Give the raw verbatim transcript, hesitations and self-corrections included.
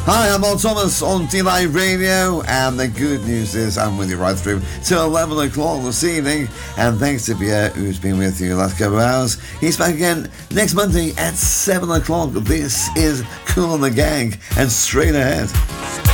Hi, I'm Paul Thomas on D-Live Radio, and the good news is I'm with you right through till eleven o'clock this evening, and thanks to Pierre, who's been with you the last couple of hours. He's back again next Monday at seven o'clock. This is Kool and the Gang, and straight ahead.